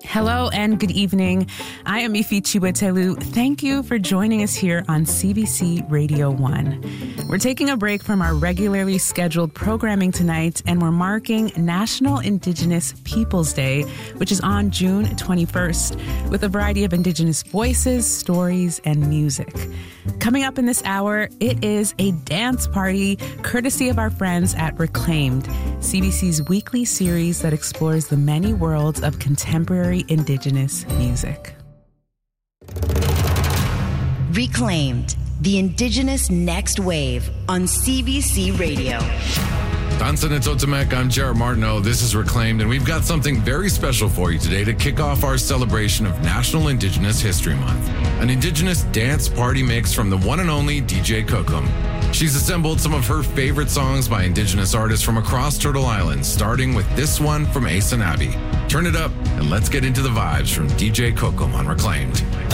Hello and good evening. I am Ifi Chiwetelu. Thank you for joining us here on CBC Radio 1. We're taking a break from our regularly scheduled programming tonight, and we're marking National Indigenous Peoples Day, which is on June 21st, with a variety of Indigenous voices, stories, and music. Coming up in this hour, it is a dance party courtesy of our friends at Reclaimed, CBC's weekly series that explores the many worlds of contemporary Indigenous music. Reclaimed, the Indigenous Next Wave on CBC Radio. Dansan and Totemek, I'm Jared Martineau. This is Reclaimed, and we've got something very special for you today to kick off our celebration of National Indigenous History Month. An Indigenous dance party mix from the one and only DJ Kokum. She's assembled some of her favorite songs by Indigenous artists from across Turtle Island, starting with this one from Ace and Abby. Turn it up, and let's get into the vibes from DJ Kokum on Reclaimed.